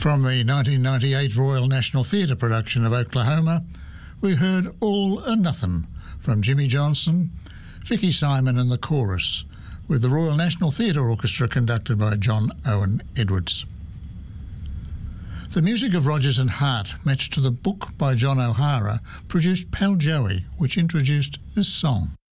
From the 1998 Royal National Theatre production of Oklahoma, we heard All or Nothing from Jimmy Johnson, Vicky Simon and the chorus, with the Royal National Theatre Orchestra conducted by John Owen Edwards. The music of Rodgers and Hart, matched to the book by John O'Hara, produced Pal Joey, which introduced this song.